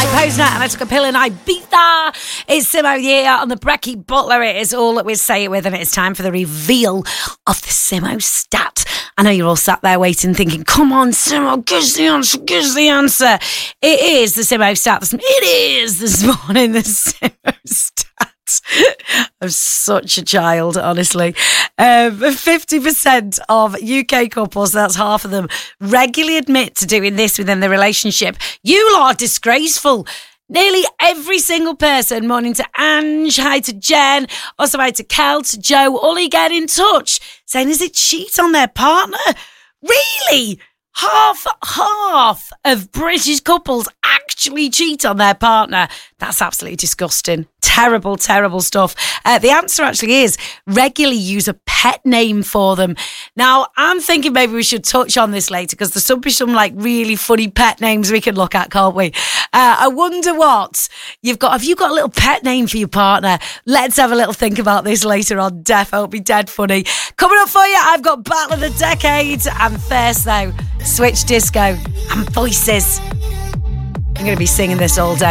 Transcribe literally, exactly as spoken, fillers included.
Mike Posner, and I took a pill and I beat that. It's Simo here on the Brecky Butler. It is all that we say it with, and it's time for the reveal of the Simo stat. I know you're all sat there waiting, thinking, come on, Simo, give us the answer, give us the answer. It is the Simo stat. It is this morning, the Simo stat. I'm such a child, honestly. Um, fifty percent of U K couples, that's half of them, regularly admit to doing this within their relationship. You lot are disgraceful. Nearly every single person, morning to Ange, hi to Jen, also hi to Kel, to Joe, all you get in touch saying, is it cheat on their partner? Really? Half, half of British couples actually cheat on their partner. That's absolutely disgusting. Terrible, terrible stuff. Uh, the answer actually is regularly use a pet name for them. Now, I'm thinking maybe we should touch on this later because there's some, some like really funny pet names we can look at, can't we? Uh, I wonder what you've got. Have you got a little pet name for your partner? Let's have a little think about this later on. Def, it'll be dead funny. Coming up for you, I've got Battle of the Decade. And first though, Switch Disco and Voices. I'm going to be singing this all day.